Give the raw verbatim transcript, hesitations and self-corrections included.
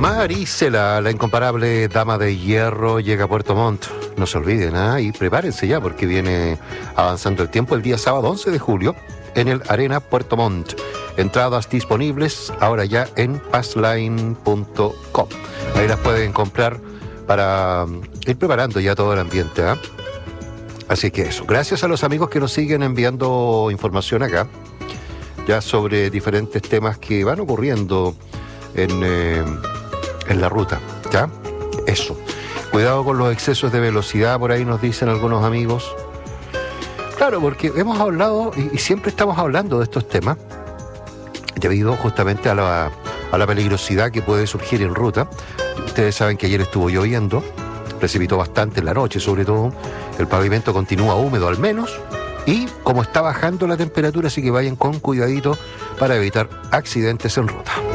Marisela, la incomparable dama de hierro, llega a Puerto Montt. No se olviden, ¿eh? Y prepárense ya porque viene avanzando el tiempo el día sábado once de julio en el Arena Puerto Montt. Entradas disponibles ahora ya en passline punto com. Ahí las pueden comprar para ir preparando ya todo el ambiente, ¿eh? Así que eso. Gracias a los amigos que nos siguen enviando información acá, ya sobre diferentes temas que van ocurriendo en, eh, en la ruta, ¿ya? Eso. Cuidado con los excesos de velocidad, por ahí nos dicen algunos amigos. Claro, porque hemos hablado y, y siempre estamos hablando de estos temas debido justamente a la, a la peligrosidad que puede surgir en ruta. Ustedes saben que ayer estuvo lloviendo, precipitó bastante en la noche sobre todo, el pavimento continúa húmedo al menos, y como está bajando la temperatura, así que vayan con cuidadito para evitar accidentes en ruta.